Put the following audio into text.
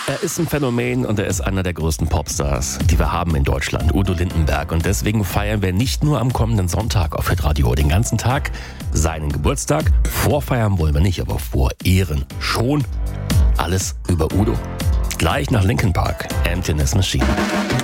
Er ist ein Phänomen und er ist einer der größten Popstars, die wir haben in Deutschland, Udo Lindenberg. Und deswegen feiern wir nicht nur am kommenden Sonntag auf Hitradio den ganzen Tag seinen Geburtstag. Vorfeiern wollen wir nicht, aber vorehren schon. Alles über Udo. Gleich nach Linkin Park, Emptiness Machine.